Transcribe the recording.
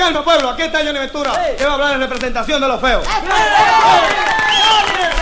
calma, pueblo. Aquí está Johnny Ventura, que va a hablar en representación de los feos.